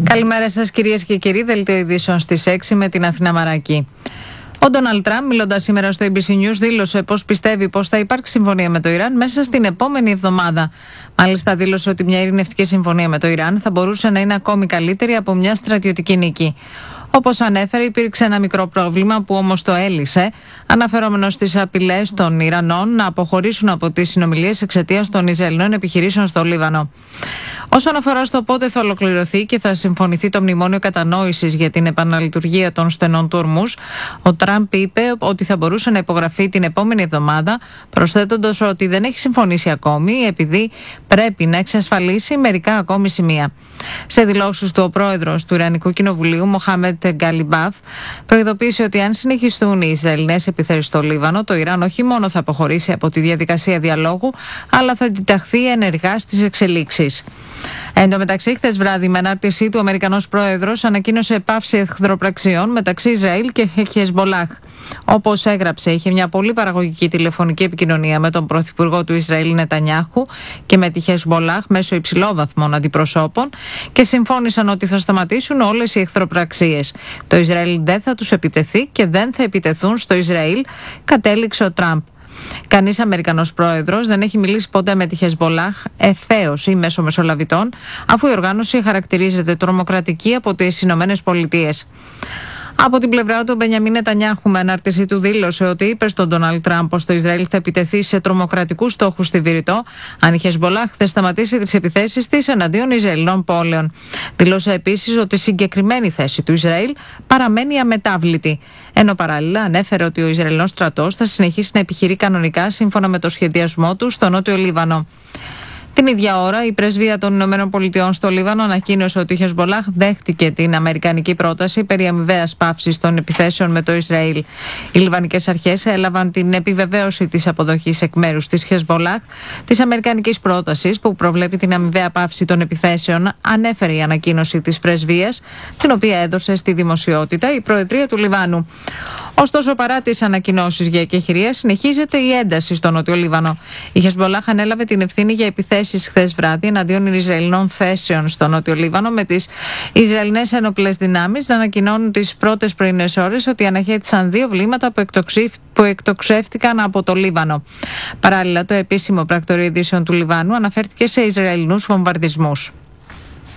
Καλημέρα σας κυρίες και κύριοι, δελτίο ειδήσεων στις 6 με την Αθηνά Μαράκη. Ο Ντόναλντ Τραμπ, μιλώντας σήμερα στο ABC News, δήλωσε πως πιστεύει πως θα υπάρξει συμφωνία με το Ιράν μέσα στην επόμενη εβδομάδα. Μάλιστα, δήλωσε ότι μια ειρηνευτική συμφωνία με το Ιράν θα μπορούσε να είναι ακόμη καλύτερη από μια στρατιωτική νίκη. Όπως ανέφερε, υπήρξε ένα μικρό πρόβλημα που όμως το έλυσε, αναφερόμενος στις απειλές των Ιρανών να αποχωρήσουν από τις συνομιλίες εξαιτίας των Ισραηλινών επιχειρήσεων στο Λίβανο. Όσον αφορά στο πότε θα ολοκληρωθεί και θα συμφωνηθεί το μνημόνιο κατανόησης για την επαναλειτουργία των στενών του Ορμούζ, ο Τραμπ είπε ότι θα μπορούσε να υπογραφεί την επόμενη εβδομάδα, προσθέτοντας ότι δεν έχει συμφωνήσει ακόμη, επειδή πρέπει να εξασφαλίσει μερικά ακόμη σημεία. Σε δηλώσεις του, ο πρόεδρος του Ιρανικού Κοινοβουλίου, Μοχάμεντ Γκαλιμπάφ, προειδοποίησε ότι αν συνεχιστούν οι Ισραηλινές επιθέσεις στο Λίβανο, το Ιράν όχι μόνο θα αποχωρήσει από τη διαδικασία διαλόγου, αλλά θα αντιταχθεί ενεργά στις εξελίξεις. Εν τω μεταξύ, χθες βράδυ, με ανάρτησή του, ο Αμερικανός πρόεδρος ανακοίνωσε πάυση εχθροπραξιών μεταξύ Ισραήλ και Χεσμπολάχ. Όπως έγραψε, είχε μια πολύ παραγωγική τηλεφωνική επικοινωνία με τον πρωθυπουργό του Ισραήλ Νετανιάχου και με τη Χεσμπολάχ μέσω υψηλόβαθμων αντιπροσώπων και συμφώνησαν ότι θα σταματήσουν όλες οι εχθροπραξίες. Το Ισραήλ δεν θα τους επιτεθεί και δεν θα επιτεθούν στο Ισραήλ, κατέληξε ο Τραμπ. Κανείς Αμερικανός πρόεδρος δεν έχει μιλήσει ποτέ με τη Χεσμπολάχ ευθέως ή μέσω μεσολαβητών, αφού η οργάνωση χαρακτηρίζεται τρομοκρατική από τις Ηνωμένες Πολιτείες. Από την πλευρά του, ο Μπενιαμίν Νετανιάχου, με ανάρτησή του, δήλωσε ότι είπε στον Ντόναλντ Τραμπ πως το Ισραήλ θα επιτεθεί σε τρομοκρατικούς στόχους στη Βηρητό αν η Χεσμπολάχ θα σταματήσει τις επιθέσεις της εναντίον Ισραηλινών πόλεων. Δήλωσε επίσης ότι η συγκεκριμένη θέση του Ισραήλ παραμένει αμετάβλητη. Ενώ παράλληλα ανέφερε ότι ο Ισραηλινός στρατός θα συνεχίσει να επιχειρεί κανονικά σύμφωνα με το σχεδιασμό του στο Νότιο Λίβανο. Την ίδια ώρα, η πρεσβεία των Ηνωμένων Πολιτειών στο Λίβανο ανακοίνωσε ότι η Χεσμπολάχ δέχτηκε την αμερικανική πρόταση περί αμοιβαίας πάυσης των επιθέσεων με το Ισραήλ. Οι λιβανικές αρχές έλαβαν την επιβεβαίωση της αποδοχής εκ μέρους της Χεσμπολάχ της αμερικανικής πρότασης που προβλέπει την αμοιβαία πάυση των επιθέσεων, ανέφερε η ανακοίνωση της πρεσβείας, την οποία έδωσε στη δημοσιότητα η Προεδρία του Λιβάνου. Ωστόσο, παρά τις ανακοινώσεις για εκεχηρία, συνεχίζεται η ένταση στο Νότιο Λίβανο. Η Χεσμπολάχ ανέλαβε την ευθύνη για επιθέσεις χθες βράδυ εναντίον Ισραηλινών θέσεων στο Νότιο Λίβανο, με τις Ισραηλινές ενόπλες δυνάμεις να ανακοινώνουν τις πρώτες πρωινές ώρες ότι αναχέτησαν 2 βλήματα που εκτοξεύτηκαν από το Λίβανο. Παράλληλα, το επίσημο πρακτορείο ειδήσεων του Λιβάνου αναφέρθηκε σε Ισραηλινούς βομβαρδισμούς.